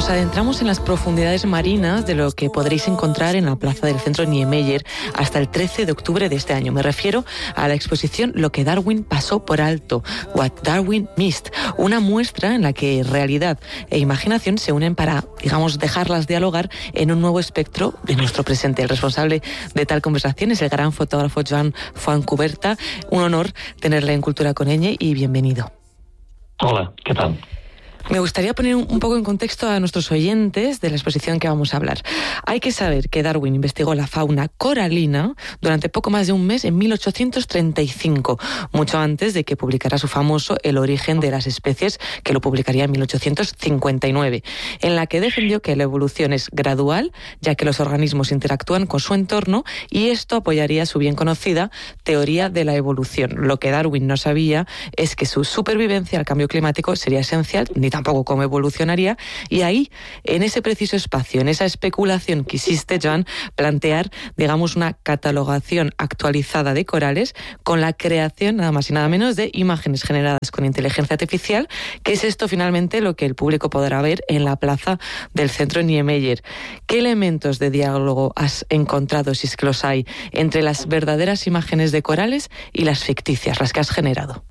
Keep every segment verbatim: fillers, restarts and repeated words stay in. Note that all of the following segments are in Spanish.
Nos adentramos en las profundidades marinas de lo que podréis encontrar en la plaza del centro Niemeyer hasta el trece de octubre de este año. Me refiero a la exposición Lo que Darwin pasó por alto, What Darwin Missed, una muestra en la que realidad e imaginación se unen para, digamos, dejarlas dialogar en un nuevo espectro de nuestro presente. El responsable de tal conversación es el gran fotógrafo Joan Fontcuberta. Un honor tenerle en Cultura con Eñe y bienvenido. Hola, ¿qué tal? Me gustaría poner un poco en contexto a nuestros oyentes de la exposición que vamos a hablar. Hay que saber que Darwin investigó la fauna coralina durante poco más de un mes en mil ochocientos treinta y cinco, mucho antes de que publicara su famoso El origen de las especies, que lo publicaría en mil ochocientos cincuenta y nueve, en la que defendió que la evolución es gradual, ya que los organismos interactúan con su entorno, y esto apoyaría su bien conocida teoría de la evolución. Lo que Darwin no sabía es que su supervivencia al cambio climático sería esencial, ni tampoco cómo evolucionaría, y ahí, en ese preciso espacio, en esa especulación, quisiste, Joan, plantear, digamos, una catalogación actualizada de corales con la creación, nada más y nada menos, de imágenes generadas con inteligencia artificial, que es esto finalmente lo que el público podrá ver en la plaza del centro Niemeyer. ¿Qué elementos de diálogo has encontrado, si es que los hay, entre las verdaderas imágenes de corales y las ficticias, las que has generado?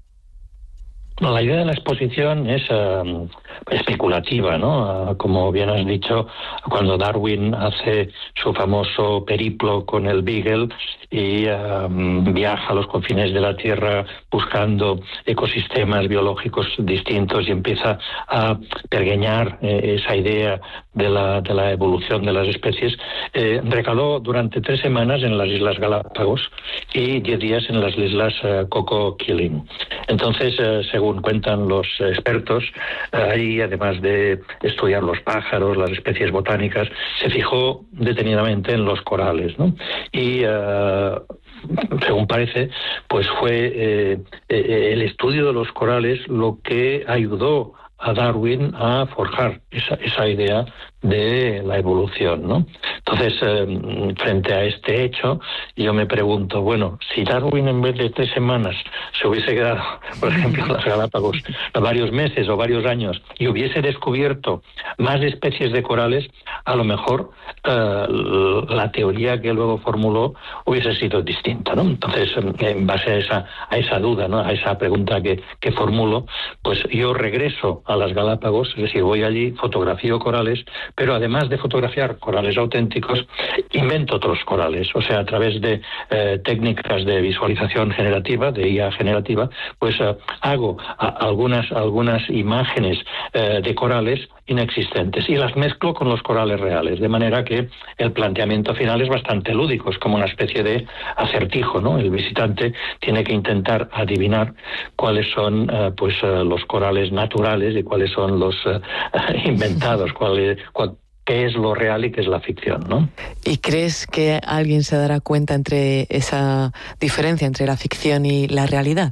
La idea de la exposición es uh, especulativa, ¿no? Uh, como bien has dicho, cuando Darwin hace su famoso periplo con el Beagle y uh, viaja a los confines de la Tierra buscando ecosistemas biológicos distintos y empieza a pergeñar eh, esa idea de la, de la evolución de las especies, eh, recaló durante tres semanas en las Islas Galápagos y diez días en las Islas uh, Cocos-Keeling. Entonces, uh, según Según cuentan los expertos, ahí, además de estudiar los pájaros, las especies botánicas, se fijó detenidamente en los corales, ¿no? Y uh, según parece, pues fue eh, eh, el estudio de los corales lo que ayudó a Darwin a forjar esa, esa idea de la evolución, ¿no? Entonces, eh, frente a este hecho, yo me pregunto, bueno, si Darwin en vez de tres semanas se hubiese quedado, por ejemplo, en las Galápagos varios meses o varios años y hubiese descubierto más especies de corales, a lo mejor eh, la teoría que luego formuló hubiese sido distinta, ¿no? Entonces, en base a esa, a esa duda, ¿no? A esa pregunta que, que formulo, pues yo regreso a las Galápagos, es decir, voy allí, fotografío corales, pero además de fotografiar corales auténticos, invento otros corales. O sea, a través de eh, técnicas de visualización generativa, de I A generativa, pues eh, hago a, algunas, algunas imágenes eh, de corales inexistentes y las mezclo con los corales reales, de manera que el planteamiento final es bastante lúdico, es como una especie de acertijo, ¿no? El visitante tiene que intentar adivinar cuáles son eh, pues eh, los corales naturales y cuáles son los eh, inventados, cuáles cuál, qué es lo real y qué es la ficción, ¿no? ¿Y crees que alguien se dará cuenta entre esa diferencia entre la ficción y la realidad?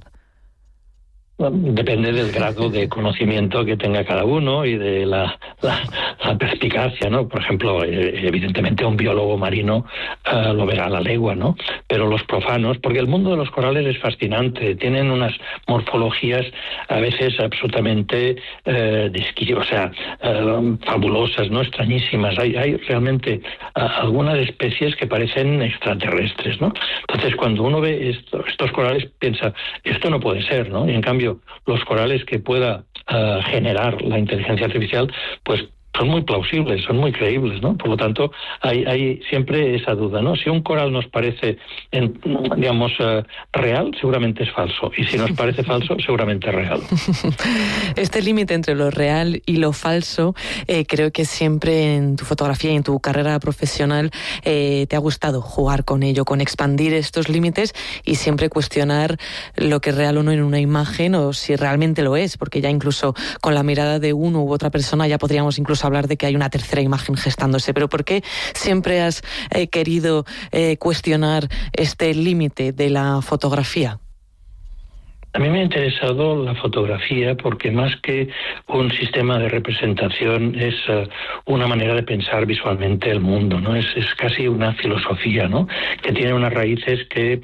Depende del grado de conocimiento que tenga cada uno y de la, la, la perspicacia, ¿no? Por ejemplo, evidentemente un biólogo marino uh, lo verá a la legua, ¿no? Pero los profanos, porque el mundo de los corales es fascinante, tienen unas morfologías a veces absolutamente uh, disquisitas, o sea, uh, fabulosas, ¿no? Extrañísimas. Hay, hay realmente uh, algunas especies que parecen extraterrestres, ¿no? Entonces, cuando uno ve esto, estos corales, piensa, esto no puede ser, ¿no? Y en cambio, los corales que pueda uh, generar la inteligencia artificial, pues son muy plausibles, son muy creíbles, ¿no? Por lo tanto, hay, hay siempre esa duda, ¿no? Si un coral nos parece, en, digamos, uh, real, seguramente es falso. Y si nos parece falso, seguramente es real. Este límite entre lo real y lo falso, eh, creo que siempre en tu fotografía y en tu carrera profesional eh, te ha gustado jugar con ello, con expandir estos límites y siempre cuestionar lo que es real o no en una imagen o si realmente lo es, porque ya incluso con la mirada de uno u otra persona ya podríamos incluso hablar de que hay una tercera imagen gestándose. Pero ¿por qué siempre has eh, querido eh, cuestionar este límite de la fotografía? A mí me ha interesado la fotografía porque más que un sistema de representación es uh, una manera de pensar visualmente el mundo, ¿no? Es, es casi una filosofía, ¿no? Que tiene unas raíces que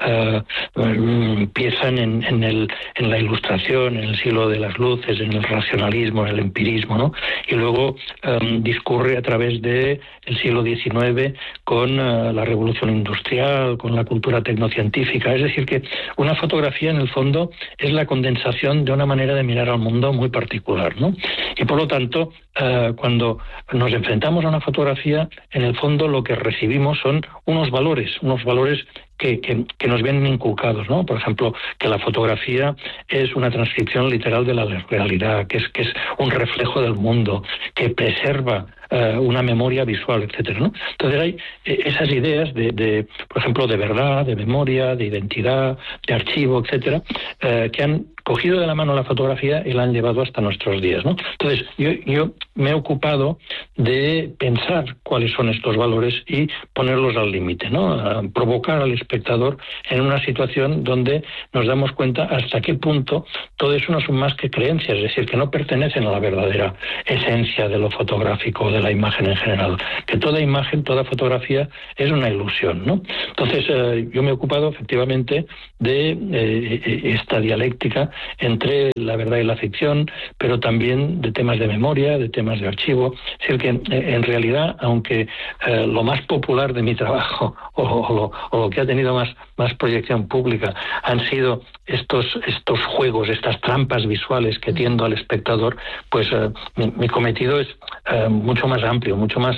uh, empiezan en, en, el, en la ilustración, en el siglo de las luces, en el racionalismo, en el empirismo, ¿no? Y luego um, discurre a través de el siglo diecinueve con uh, la revolución industrial, con la cultura tecnocientífica. Es decir, que una fotografía en el fondo es la condensación de una manera de mirar al mundo muy particular, ¿no? Y por lo tanto, uh, cuando nos enfrentamos a una fotografía, en el fondo lo que recibimos son unos valores, unos valores Que, que, que nos vienen inculcados, ¿no? Por ejemplo, que la fotografía es una transcripción literal de la realidad, que es, que es un reflejo del mundo, que preserva uh, una memoria visual, etcétera, ¿no? Entonces hay eh, esas ideas de, de, por ejemplo, de verdad, de memoria, de identidad, de archivo, etcétera, uh, que han cogido de la mano la fotografía y la han llevado hasta nuestros días, ¿no? Entonces, yo, yo me he ocupado de pensar cuáles son estos valores y ponerlos al límite, ¿no? A provocar al espectador en una situación donde nos damos cuenta hasta qué punto todo eso no son más que creencias, es decir, que no pertenecen a la verdadera esencia de lo fotográfico o de la imagen en general, que toda imagen, toda fotografía es una ilusión, ¿no? Entonces, eh, yo me he ocupado efectivamente de eh, esta dialéctica entre la verdad y la ficción, pero también de temas de memoria, de temas de archivo. Es decir, que eh, en realidad, aunque eh, lo más popular de mi trabajo o, o, lo, o lo que ha tenido más, más proyección pública han sido estos, estos juegos, estas trampas visuales que tiendo al espectador, pues eh, mi, mi cometido es eh, mucho más amplio, mucho más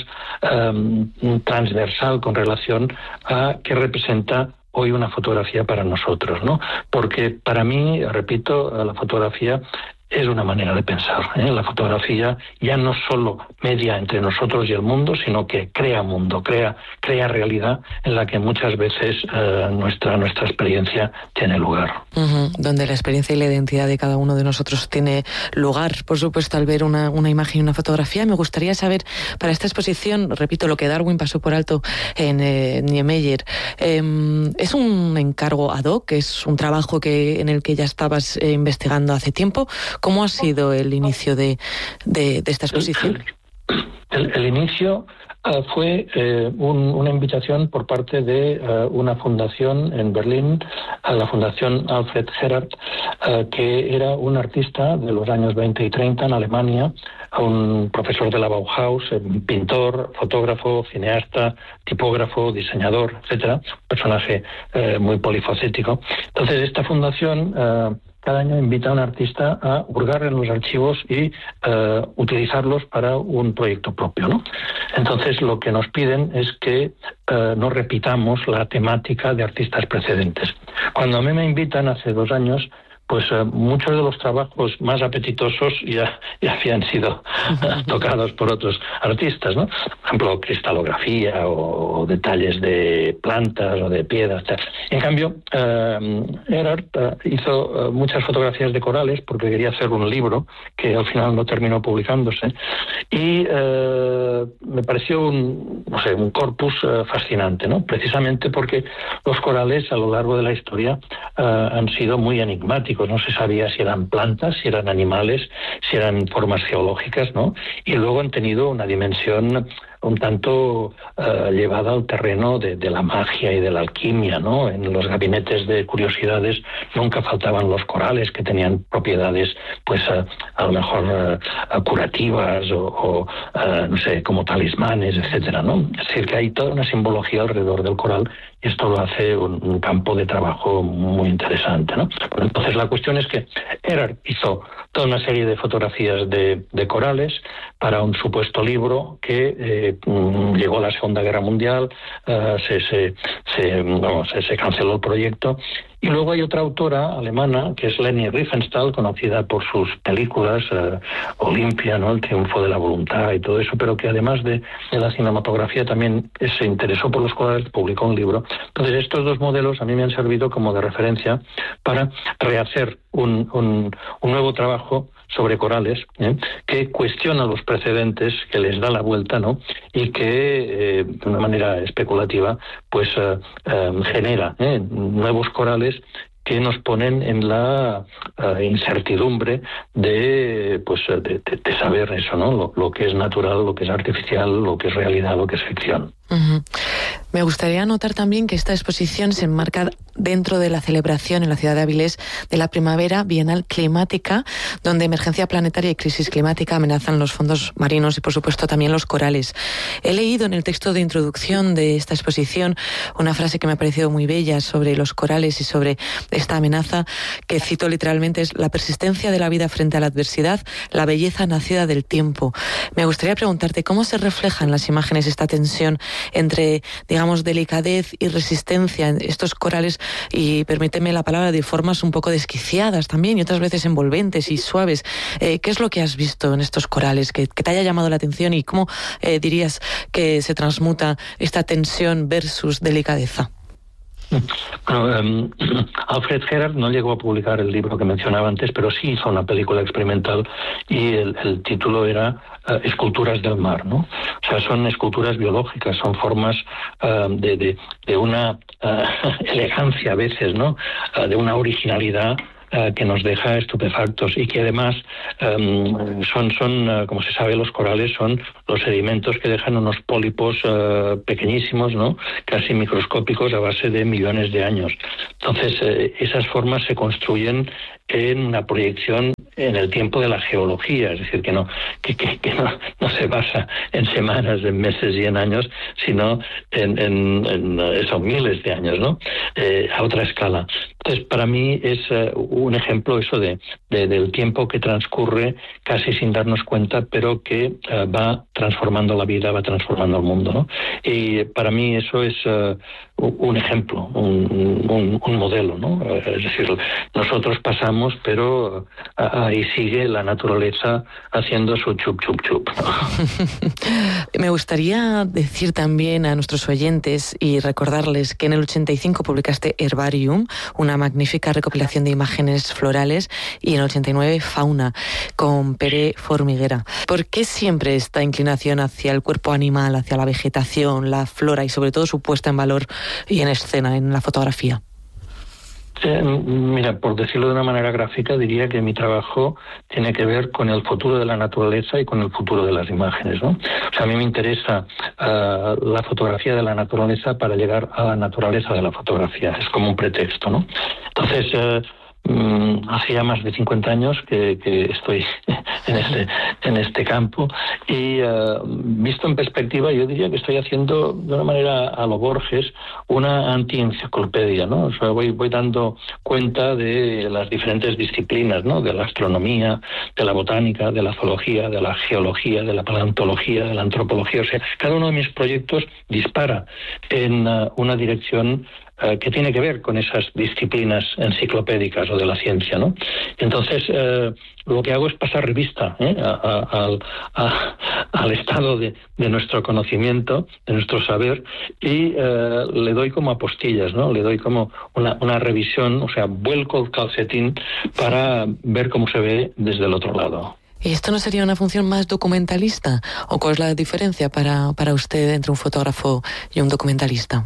eh, transversal con relación a qué representa hoy una fotografía para nosotros, ¿no? Porque para mí, repito, la fotografía es una manera de pensar, ¿eh? La fotografía ya no solo media entre nosotros y el mundo, sino que crea mundo, crea, crea realidad en la que muchas veces eh, nuestra, nuestra experiencia tiene lugar. Uh-huh. Donde la experiencia y la identidad de cada uno de nosotros tiene lugar, por supuesto, al ver una, una imagen y una fotografía. Me gustaría saber, para esta exposición, repito, lo que Darwin pasó por alto en eh, Niemeyer, eh, ¿es un encargo ad hoc? ¿Es un trabajo que en el que ya estabas eh, investigando hace tiempo? ¿Cómo ha sido el inicio de, de, de esta exposición? El, el, el inicio uh, fue uh, un, una invitación por parte de uh, una fundación en Berlín, a la Fundación Alfred Gerhard, uh, que era un artista de los años veinte y treinta en Alemania, un profesor de la Bauhaus, un pintor, fotógrafo, cineasta, tipógrafo, diseñador, etcétera, un personaje uh, muy polifacético. Entonces, esta fundación Uh, cada año invita a un artista a hurgar en los archivos y uh, utilizarlos para un proyecto propio, ¿no? Entonces, lo que nos piden es que uh, no repitamos la temática de artistas precedentes. Cuando a mí me invitan hace dos años, pues uh, muchos de los trabajos más apetitosos ya, ya habían sido uh, tocados por otros artistas, ¿no? Por ejemplo, cristalografía o, o detalles de plantas o de piedras. En cambio, uh, Gerhard uh, hizo uh, muchas fotografías de corales porque quería hacer un libro que al final no terminó publicándose, y uh, me pareció un, no sé, un corpus uh, fascinante, ¿no? Precisamente porque los corales a lo largo de la historia uh, han sido muy enigmáticos. No se sabía si eran plantas, si eran animales, si eran formas geológicas, ¿no? Y luego han tenido una dimensión un tanto uh, llevada al terreno de, de la magia y de la alquimia, ¿no? En los gabinetes de curiosidades nunca faltaban los corales, que tenían propiedades, pues uh, a lo mejor uh, curativas o, o uh, no sé, como talismanes, etcétera, ¿no? Es decir, que hay toda una simbología alrededor del coral, y esto lo hace un, un campo de trabajo muy interesante, ¿no? Bueno, entonces la cuestión es que Gerhard hizo toda una serie de fotografías de, de corales para un supuesto libro que eh, llegó a la Segunda Guerra Mundial, uh, se, se, se, vamos, se, se canceló el proyecto. Y luego hay otra autora alemana, que es Leni Riefenstahl, conocida por sus películas, uh, Olimpia, ¿no? El triunfo de la voluntad y todo eso, pero que además de, de la cinematografía también se interesó por los corales, publicó un libro. Entonces, estos dos modelos a mí me han servido como de referencia para rehacer un, un, un nuevo trabajo sobre corales, ¿eh? que cuestiona los precedentes, que les da la vuelta, ¿no? Y que eh, de una manera especulativa pues eh, eh, genera ¿eh? nuevos corales que nos ponen en la uh, incertidumbre de, pues, de, de, de saber eso, ¿no? Lo, lo que es natural, lo que es artificial, lo que es realidad, lo que es ficción. Uh-huh. Me gustaría anotar también que esta exposición se enmarca dentro de la celebración en la ciudad de Avilés de la Primavera Bienal Climática, donde emergencia planetaria y crisis climática amenazan los fondos marinos y, por supuesto, también los corales. He leído en el texto de introducción de esta exposición una frase que me ha parecido muy bella sobre los corales y sobre esta amenaza, que cito literalmente: es la persistencia de la vida frente a la adversidad, la belleza nacida del tiempo. Me gustaría preguntarte cómo se refleja en las imágenes esta tensión entre, digamos, delicadez y resistencia en estos corales, y permíteme la palabra, de formas un poco desquiciadas también y otras veces envolventes y suaves. Eh, ¿Qué es lo que has visto en estos corales que, que te haya llamado la atención, y cómo eh, dirías que se transmuta esta tensión versus delicadeza? Bueno, um, Alfred Gerard no llegó a publicar el libro que mencionaba antes, pero sí hizo una película experimental, y el, el título era uh, Esculturas del mar, ¿no? O sea, son esculturas biológicas, son formas uh, de, de, de una uh, elegancia a veces, ¿no? Uh, de una originalidad Uh, que nos deja estupefactos, y que además um, son, son uh, como se sabe, los corales son los sedimentos que dejan unos pólipos uh, pequeñísimos, ¿no? Casi microscópicos, a base de millones de años. Entonces, eh, esas formas se construyen en una proyección en el tiempo de la geología, es decir, que no que, que, que no, no se basa en semanas, en meses y en años, sino en, en, en esos miles de años, ¿no? Eh, a otra escala. Entonces, para mí es uh, un ejemplo eso de, de del tiempo que transcurre casi sin darnos cuenta, pero que uh, va transformando la vida, va transformando el mundo, ¿no? Y para mí eso es uh, un ejemplo, un, un, un modelo, ¿no? Es decir, nosotros pasamos, pero uh, ahí sigue la naturaleza haciendo su chup, chup, chup, ¿no? Me gustaría decir también a nuestros oyentes y recordarles que en el ochenta y cinco publicaste Herbarium, una magnífica recopilación de imágenes florales, y en el ochenta y nueve Fauna, con Pere Formiguera. ¿Por qué siempre esta inclinación hacia el cuerpo animal, hacia la vegetación, la flora y sobre todo su puesta en valor y en escena, en la fotografía? Eh, mira, por decirlo de una manera gráfica, diría que mi trabajo tiene que ver con el futuro de la naturaleza y con el futuro de las imágenes, ¿no? O sea, a mí me interesa uh, la fotografía de la naturaleza para llegar a la naturaleza de la fotografía. Es como un pretexto, ¿no? Entonces, uh, um, hace ya más de cincuenta años que, que estoy en este, en este campo, y uh, visto en perspectiva, yo diría que estoy haciendo de una manera a lo Borges una anti-enciclopedia, ¿no? O sea, voy, voy dando cuenta de las diferentes disciplinas, ¿no? De la astronomía, de la botánica, de la zoología, de la geología, de la paleontología, de la antropología. O sea, cada uno de mis proyectos dispara en uh, una dirección Uh, que tiene que ver con esas disciplinas enciclopédicas o de la ciencia, ¿no? Entonces, uh, lo que hago es pasar revista ¿eh? a, a, a, al estado de, de nuestro conocimiento, de nuestro saber, y uh, le doy como apostillas, ¿no? Le doy como una, una revisión, o sea, vuelco el calcetín para ver cómo se ve desde el otro lado. ¿Y esto no sería una función más documentalista? ¿O cuál es la diferencia para, para usted entre un fotógrafo y un documentalista?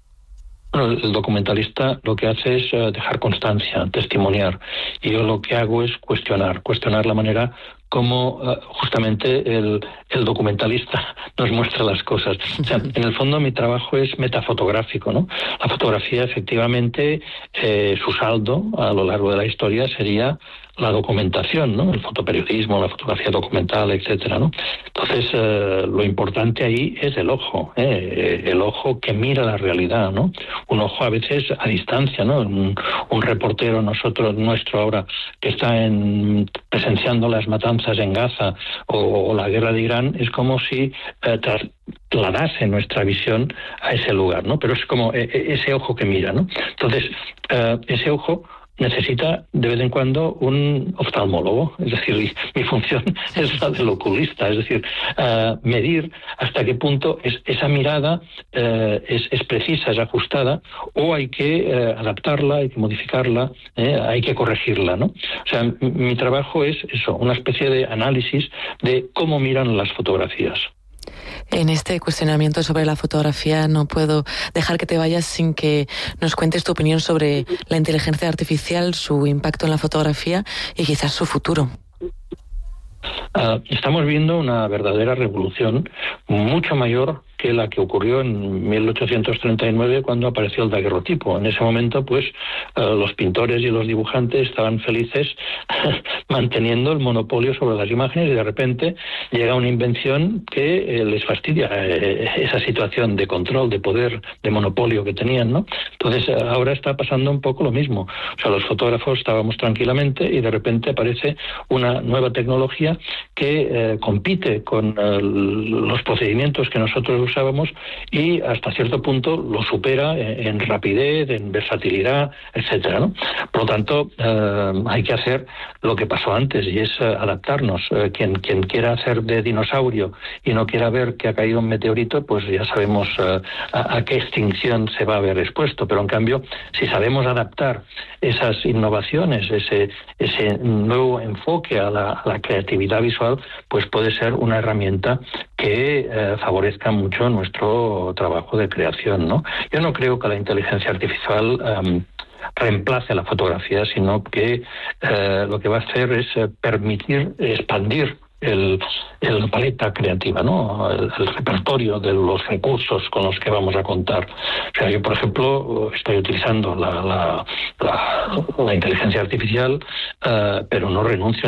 Bueno, el documentalista lo que hace es uh, dejar constancia, testimoniar, y yo lo que hago es cuestionar, cuestionar la manera como uh, justamente el, el documentalista nos muestra las cosas. O sea, en el fondo mi trabajo es metafotográfico, ¿no? La fotografía, efectivamente, eh, su saldo a lo largo de la historia sería la documentación, ¿no? El fotoperiodismo, la fotografía documental, etcétera, ¿no? Entonces, eh, lo importante ahí es el ojo, ¿eh? El ojo que mira la realidad, ¿no? Un ojo a veces a distancia, ¿no? Un, un reportero nosotros nuestro ahora que está en, presenciando las matanzas en Gaza o, o la guerra de Irán, es como si eh, trasladase nuestra visión a ese lugar, ¿no? Pero es como eh, ese ojo que mira, ¿no? Entonces, eh, ese ojo necesita de vez en cuando un oftalmólogo, es decir, mi función es la del oculista, es decir, uh, medir hasta qué punto es, esa mirada uh, es, es precisa, es ajustada, o hay que uh, adaptarla, hay que modificarla, eh, hay que corregirla, ¿no? O sea, m- mi trabajo es eso, una especie de análisis de cómo miran las fotografías. En este cuestionamiento sobre la fotografía no puedo dejar que te vayas sin que nos cuentes tu opinión sobre la inteligencia artificial, su impacto en la fotografía y quizás su futuro. Uh, estamos viendo una verdadera revolución mucho mayor que la que ocurrió en mil ochocientos treinta y nueve cuando apareció el daguerrotipo. En ese momento, pues, uh, los pintores y los dibujantes estaban felices manteniendo el monopolio sobre las imágenes y de repente llega una invención que eh, les fastidia eh, esa situación de control, de poder, de monopolio que tenían, ¿no? Entonces, uh, ahora está pasando un poco lo mismo. O sea, los fotógrafos estábamos tranquilamente y de repente aparece una nueva tecnología que eh, compite con eh, los procedimientos que nosotros usábamos y hasta cierto punto lo supera en, en rapidez, en versatilidad, etcétera, ¿no? Por lo tanto, eh, hay que hacer lo que pasó antes y es eh, adaptarnos. Eh, quien, quien quiera hacer de dinosaurio y no quiera ver que ha caído un meteorito, pues ya sabemos eh, a, a qué extinción se va a ver expuesto. Pero en cambio, si sabemos adaptar esas innovaciones, ese, ese nuevo enfoque a la, a la creatividad visual, pues puede ser una herramienta que eh, favorezca mucho nuestro trabajo de creación, ¿no? Yo no creo que la inteligencia artificial um, reemplace la fotografía, sino que eh, lo que va a hacer es eh, permitir expandir el, el paleta creativa, ¿no? El, el repertorio de los recursos con los que vamos a contar. O sea, yo, por ejemplo, estoy utilizando la, la, la, la inteligencia artificial, uh, pero no renuncio